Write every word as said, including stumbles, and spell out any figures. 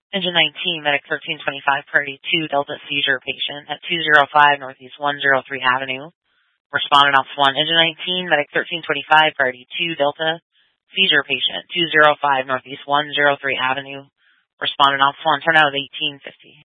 Engine nineteen, Medic thirteen twenty-five, Priority two, Delta seizure patient at two oh five Northeast one oh three Avenue. Respondent Ops one. Engine nineteen, Medic thirteen twenty-five, Priority two, Delta seizure patient, two oh five Northeast one oh three Avenue. Respondent Ops one. Turn out of eighteen fifty.